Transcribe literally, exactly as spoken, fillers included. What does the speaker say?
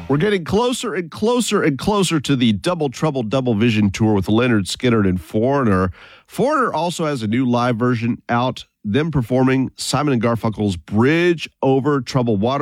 We're getting closer and closer and closer to the Double Trouble Double Vision tour with Leonard Skinner and Foreigner. Foreigner also has a new live version out, them performing Simon and Garfunkel's Bridge Over Troubled Water.